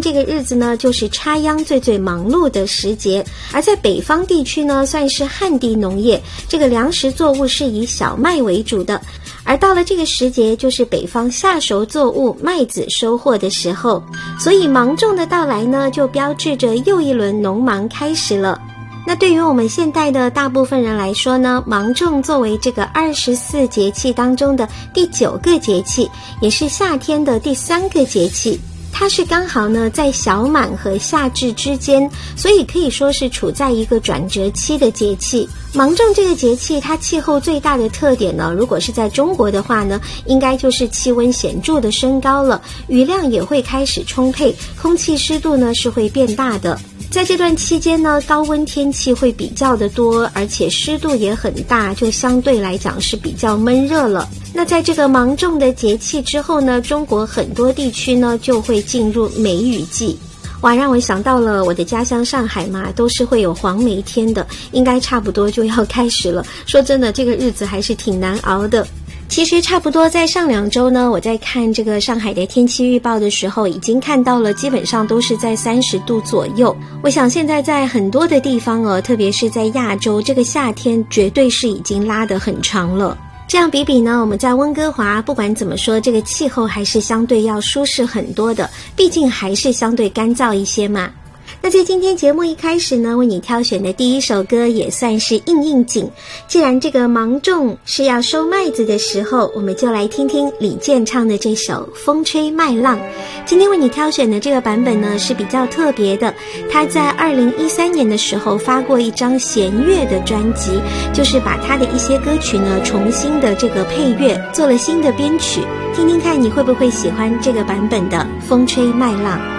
这个日子呢，就是插秧最忙碌的时节，而在北方地区呢，算是旱地农业，这个粮食作物是以小麦为主的。而到了这个时节，就是北方夏熟作物麦子收获的时候，所以芒种的到来呢，就标志着又一轮农忙开始了。那对于我们现代的大部分人来说呢，芒种作为这个24节气当中的第9个节气，也是夏天的第3个节气。它是刚好呢在小满和夏至之间，所以可以说是处在一个转折期的节气。芒种这个节气，它气候最大的特点呢，如果是在中国的话呢，应该就是气温显著的升高了，雨量也会开始充沛，空气湿度呢是会变大的。在这段期间呢，高温天气会比较的多，而且湿度也很大，就相对来讲是比较闷热了。那在这个芒种的节气之后呢，中国很多地区呢就会进入梅雨季。哇，让我想到了我的家乡上海嘛，都是会有黄梅天的，应该差不多就要开始了。说真的，这个日子还是挺难熬的。其实差不多在上2周呢，我在看这个上海的天气预报的时候，已经看到了基本上都是在30度左右。我想现在在很多的地方特别是在亚洲，这个夏天绝对是已经拉得很长了。这样比比呢，我们在温哥华不管怎么说，这个气候还是相对要舒适很多的，毕竟还是相对干燥一些嘛。那在今天节目一开始呢，为你挑选的第一首歌也算是应景。既然这个芒种是要收麦子的时候，我们就来听听李健唱的这首《风吹麦浪》。今天为你挑选的这个版本呢是比较特别的，他在2013年的时候发过一张弦乐的专辑，就是把他的一些歌曲呢重新的这个配乐做了新的编曲，听听看你会不会喜欢这个版本的《风吹麦浪》。